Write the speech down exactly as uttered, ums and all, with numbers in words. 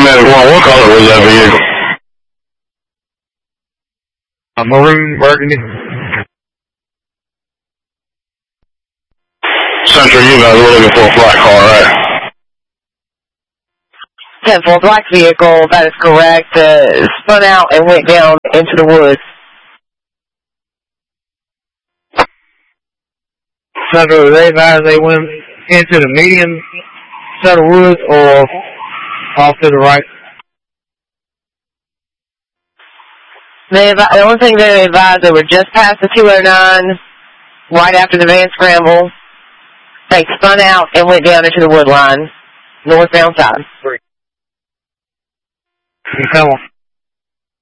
minute one, what color was that vehicle? A maroon burgundy. Central, you guys were looking for a black car, right? ten four, black vehicle, that is correct. Uh, spun out and went down into the woods. Central, they advised they went into the median set of woods or off to the right? They advi- the only thing they advised, they were just past the two oh nine, right after the van scramble. They spun out and went down into the wood line, northbound side. You come on.